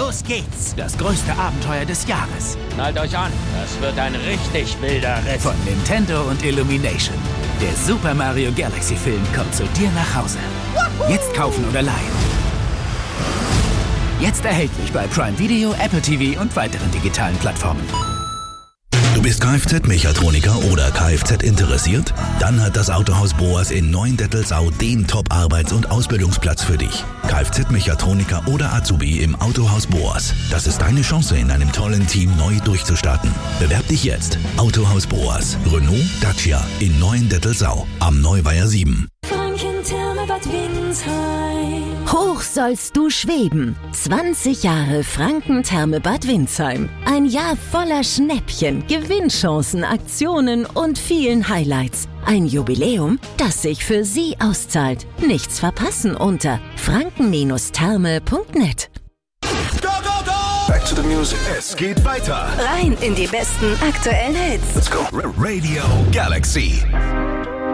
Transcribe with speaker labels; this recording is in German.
Speaker 1: los geht's. Das größte Abenteuer des Jahres.
Speaker 2: Schnallt euch an, das wird ein richtig wilder Ritt.
Speaker 1: Von Nintendo und Illumination. Der Super Mario Galaxy Film kommt zu dir nach Hause. Jetzt kaufen oder leihen. Jetzt erhältlich bei Prime Video, Apple TV und weiteren digitalen Plattformen.
Speaker 3: Du bist Kfz-Mechatroniker oder Kfz interessiert? Dann hat das Autohaus Boas in Neuendettelsau den Top-Arbeits- und Ausbildungsplatz für dich. Kfz-Mechatroniker oder Azubi im Autohaus Boas. Das ist deine Chance, in einem tollen Team neu durchzustarten. Bewerb dich jetzt. Autohaus Boas. Renault, Dacia in Neuendettelsau. Am Neuweiher 7.
Speaker 4: Hoch sollst du schweben. 20 Jahre Franken-Therme Bad Windsheim. Ein Jahr voller Schnäppchen, Gewinnchancen, Aktionen und vielen Highlights. Ein Jubiläum, das sich für Sie auszahlt. Nichts verpassen unter franken-therme.net.
Speaker 5: Back to the music. Es geht weiter.
Speaker 6: Rein in die besten aktuellen Hits.
Speaker 5: Let's go. Radio Galaxy.